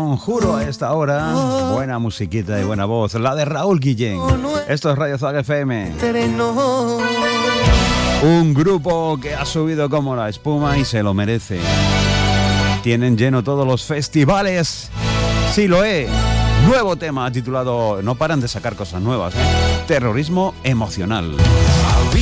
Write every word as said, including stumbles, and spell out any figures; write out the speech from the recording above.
conjuro a esta hora. Buena musiquita y buena voz, la de Raúl Guillén. Esto es Radio Zaga F M. Un grupo que ha subido como la espuma y se lo merece. Tienen lleno todos los festivales. Siloé, nuevo tema titulado, no paran de sacar cosas nuevas, ¿eh? Terrorismo emocional.